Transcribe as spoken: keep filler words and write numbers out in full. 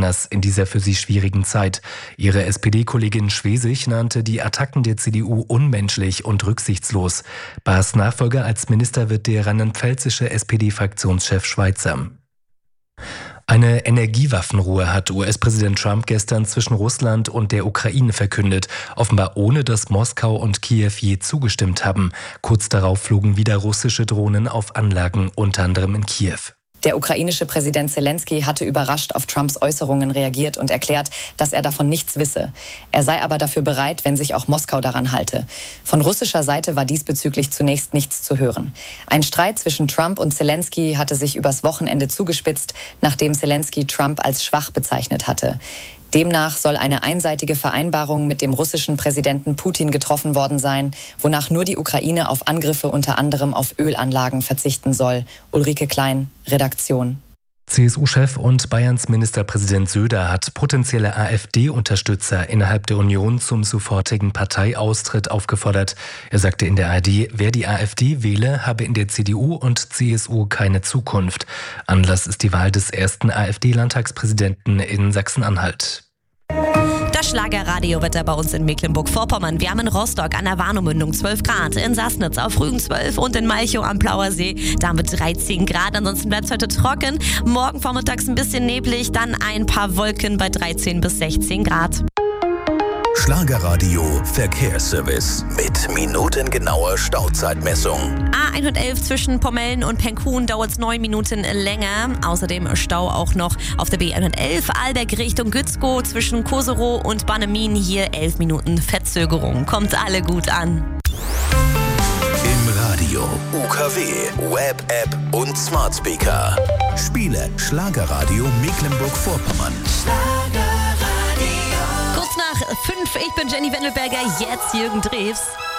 Partners in dieser für sie schwierigen Zeit. Ihre S P D-Kollegin Schwesig nannte die Attacken der C D U unmenschlich und rücksichtslos. Baas Nachfolger als Minister wird der rheinland-pfälzische S P D-Fraktionschef Schweizer. Eine Energiewaffenruhe hat U S-Präsident Trump gestern zwischen Russland und der Ukraine verkündet, offenbar ohne dass Moskau und Kiew je zugestimmt haben. Kurz darauf flogen wieder russische Drohnen auf Anlagen, unter anderem in Kiew. Der ukrainische Präsident Zelensky hatte überrascht auf Trumps Äußerungen reagiert und erklärt, dass er davon nichts wisse. Er sei aber dafür bereit, wenn sich auch Moskau daran halte. Von russischer Seite war diesbezüglich zunächst nichts zu hören. Ein Streit zwischen Trump und Zelensky hatte sich übers Wochenende zugespitzt, nachdem Zelensky Trump als schwach bezeichnet hatte. Demnach soll eine einseitige Vereinbarung mit dem russischen Präsidenten Putin getroffen worden sein, wonach nur die Ukraine auf Angriffe unter anderem auf Ölanlagen verzichten soll. Ulrike Klein, Redaktion. C S U-Chef und Bayerns Ministerpräsident Söder hat potenzielle AfD-Unterstützer innerhalb der Union zum sofortigen Parteiaustritt aufgefordert. Er sagte in der A R D, wer die AfD wähle, habe in der C D U und C S U keine Zukunft. Anlass ist die Wahl des ersten AfD-Landtagspräsidenten in Sachsen-Anhalt. Das Schlagerradiowetter bei uns in Mecklenburg-Vorpommern. Wir haben in Rostock an der Warnow-Mündung zwölf Grad, in Sassnitz auf Rügen zwölf und in Malchow am Plauersee damit dreizehn Grad. Ansonsten bleibt es heute trocken. Morgen vormittags ein bisschen neblig, dann ein paar Wolken bei dreizehn bis sechzehn Grad. Schlagerradio Verkehrsservice mit minutengenauer Stauzeitmessung. A hundertelf zwischen Pomellen und Penkhuhn dauert es neun Minuten länger. Außerdem Stau auch noch auf der B hundertelf Alberg Richtung Gützkow zwischen Koserow und Bannemin. Hier elf Minuten Verzögerung. Kommt alle gut an. Im Radio, U K W, Web, App und Smart Speaker. Spiele Schlagerradio Mecklenburg-Vorpommern. Kurz nach fünf, ich bin Jenny Wendelberger, jetzt Jürgen Drews.